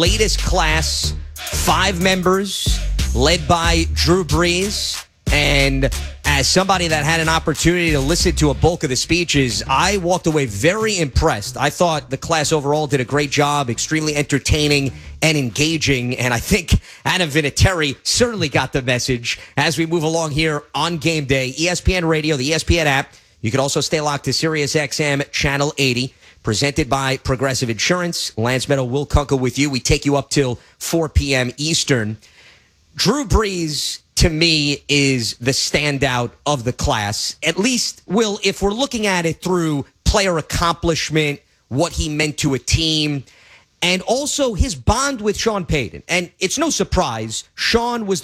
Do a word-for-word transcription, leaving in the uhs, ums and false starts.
latest class, five members, led by Drew Brees. And as somebody that had an opportunity to listen to a bulk of the speeches, I walked away very impressed. I thought the class overall did a great job, extremely entertaining and engaging. And I think Adam Vinatieri certainly got the message as we move along here on game day. E S P N Radio, the E S P N app. You can also stay locked to Sirius X M Channel eighty, presented by Progressive Insurance. Lance Meadow, Will Kunkel with you. We take you up till four p.m. Eastern. Drew Brees, to me, is the standout of the class. At least, Will, if we're looking at it through player accomplishment, what he meant to a team, and also his bond with Sean Payton. And it's no surprise, Sean was the